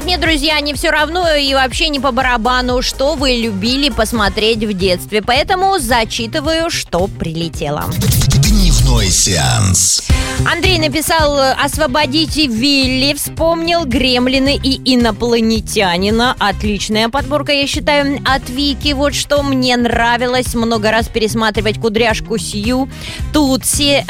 мне, друзья, не все равно и вообще не по барабану, что вы любили посмотреть в детстве. Поэтому зачитываю, что прилетело. Дневной сеанс. Андрей написал: «Освободите Вилли», вспомнил «Гремлины» и «Инопланетянина». Отличная подборка, я считаю. От Вики вот что мне нравилось: много раз пересматривать «Кудряшку Сью», «Тутси»,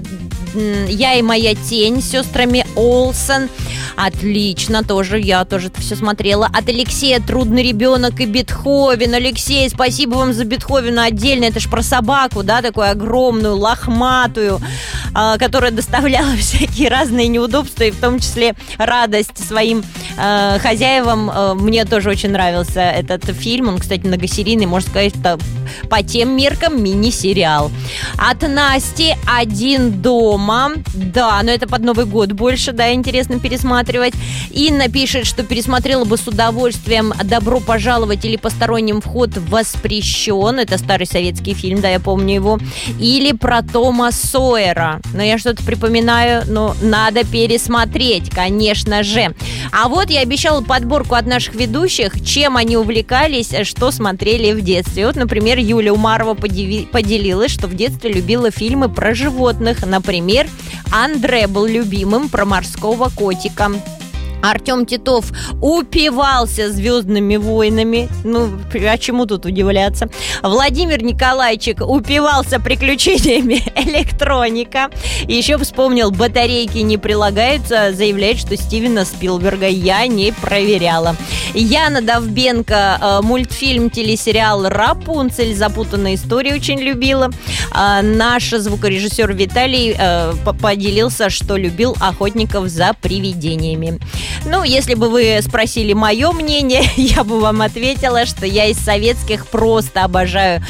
«Я и моя тень» с сестрами Олсен. Отлично, я тоже это все смотрела. От Алексея «Трудный ребенок» и «Бетховен». Алексей, спасибо вам за «Бетховена» отдельно. Это ж про собаку, да, такую огромную, лохматую, которая доставляла всякие разные неудобства, и в том числе радость своим хозяевам. Мне тоже очень нравился этот фильм. Он, кстати, многосерийный, можно сказать, это по тем меркам мини-сериал. От Насти «Один дома». Да, но это под Новый год больше, да, интересно пересматривать. Инна пишет, что пересмотрела бы с удовольствием «Добро пожаловать» или «Посторонним вход воспрещен». Это старый советский фильм, да, я помню его. Или про Тома Сойера. Но я что-то припоминаю, но надо пересмотреть, конечно же. А вот я обещала подборку от наших ведущих, чем они увлекались, что смотрели в детстве. Вот, например, Юля Умарова поделилась, что в детстве любила фильмы про животных. Например, Андре был любимым про морского котика. Артем Титов упивался «Звездными войнами». Ну, а чему тут удивляться? Владимир Николайчик упивался приключениями электроника. Еще вспомнил «Батарейки не прилагаются». Заявляет, что Стивена Спилберга я не проверяла. Яна Довбенко мультфильм, телесериал «Рапунцель. Запутанная история» очень любила. Наш звукорежиссер Виталий поделился, что любил «Охотников за привидениями». Ну, если бы вы спросили мое мнение, я бы вам ответила, что я из советских просто обожаю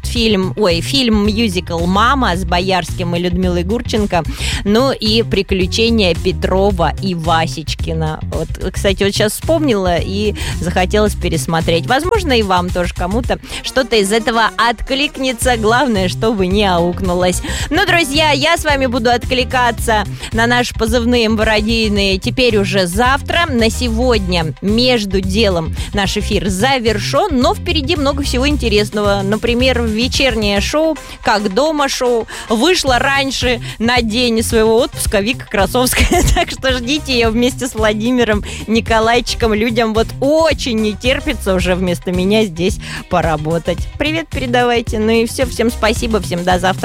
фильм-мюзикл «Мама» с Боярским и Людмилой Гурченко. Ну и «Приключения Петрова и Васечкина». Вот, кстати, вот сейчас вспомнила и захотелось пересмотреть. Возможно, и вам тоже кому-то что-то из этого откликнется. Главное, чтобы не аукнулось. Ну, друзья, я с вами буду откликаться на наши позывные МВРадийные теперь уже завтра. На сегодня между делом наш эфир завершен, но впереди много всего интересного. Например, вечернее шоу «Как дома» шоу вышло раньше на день своего отпуска Вика Красовская. Так что ждите ее вместе с Владимиром Николайчиком. Людям вот очень не терпится уже вместо меня здесь поработать. Привет передавайте. Ну и все, всем спасибо, всем до завтра.